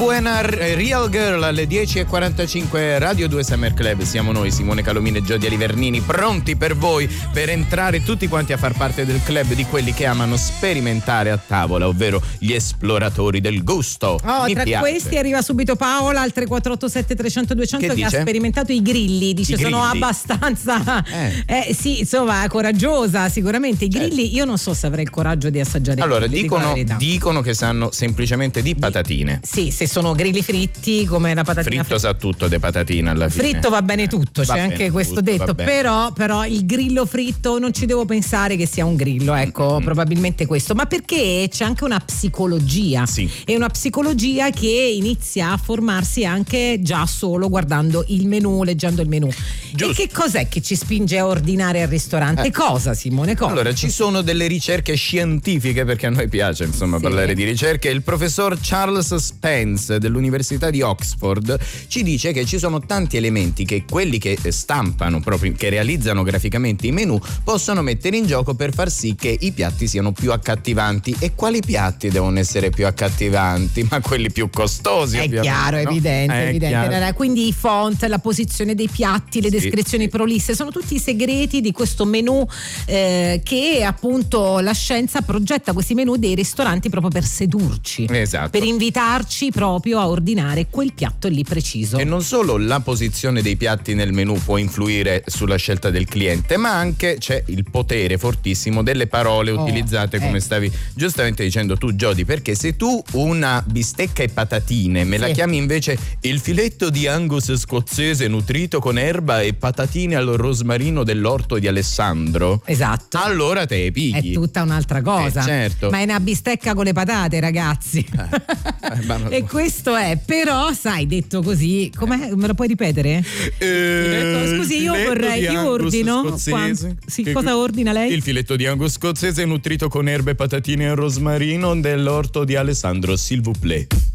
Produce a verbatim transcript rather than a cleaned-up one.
Buona Real Girl alle dieci e quarantacinque, Radio due Summer Club. Siamo noi, Simone Calomino e Giodia Livernini, pronti per voi per entrare tutti quanti a far parte del club di quelli che amano sperimentare a tavola, ovvero gli esploratori del gusto. Oh, Mi tra piace. questi arriva subito Paola al tre quattro otto sette trecento duecento che, Che ha dice? sperimentato i grilli. Dice: I grilli. sono abbastanza Eh. eh, sì, insomma, coraggiosa sicuramente. I grilli, io non so se avrei il coraggio di assaggiare. Allora, i grilli, dico la dicono, verità. dicono che sanno semplicemente di patatine. Sì, se sono grilli fritti come la patatina Fritto sa tutto de patatine alla fine. Fritto va bene tutto, Va c'è bene anche questo tutto, va detto, bene. però, però il grillo fritto non ci devo pensare che sia un grillo, ecco, Mm. probabilmente questo, ma perché c'è anche una psicologia, Sì. e una psicologia che inizia a formarsi anche già solo guardando il menù, leggendo il menù. Giusto. E che cos'è che ci spinge a ordinare al ristorante? Eh. Cosa, Simone? Cosa? Allora, ci sono delle ricerche scientifiche, perché a noi piace insomma Sì. parlare di ricerche. Il professor Charles Spence dell'Università di Oxford ci dice che ci sono tanti elementi che quelli che stampano, proprio che realizzano graficamente i menù, possono mettere in gioco per far sì che i piatti siano più accattivanti. E quali piatti devono essere più accattivanti? Ma quelli più costosi, È ovviamente, chiaro, no? evidente, È evidente. chiaro. Quindi i font, la posizione dei piatti, le Sì, descrizioni sì. prolisse, sono tutti i segreti di questo menù, eh, che appunto la scienza progetta questi menù dei ristoranti proprio per sedurci, Esatto. per invitarci proprio a ordinare quel piatto lì preciso. E non solo la posizione dei piatti nel menù può influire sulla scelta del cliente, ma anche c'è il potere fortissimo delle parole Oh, utilizzate, come eh. stavi giustamente dicendo tu, Jody, perché se tu una bistecca e patatine me la Sì. chiami invece il filetto di Angus scozzese nutrito con erba e patatine al rosmarino dell'orto di Alessandro, Esatto. allora te È pigli. tutta un'altra cosa. Eh, certo. Ma è una bistecca con le patate, ragazzi. Eh, ma- E questo è, però, sai, detto così, com'è? Me lo puoi ripetere? Eh, Scusi, il io filetto vorrei, di io Angus ordino. scozzese. Quan- sì, Che- cosa ordina lei? Il filetto di Angus scozzese nutrito con erbe, patatine e rosmarino dell'orto di Alessandro, s'il vous plaît.